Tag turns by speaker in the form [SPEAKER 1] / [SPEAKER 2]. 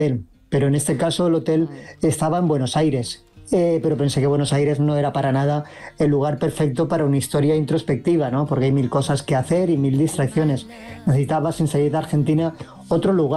[SPEAKER 1] pero en este caso el hotel estaba en Buenos Aires. Pero pensé que Buenos Aires no era para nada el lugar perfecto para una historia introspectiva, ¿no? Porque hay mil cosas que hacer y mil distracciones. Necesitaba, sin salir de Argentina, otro lugar.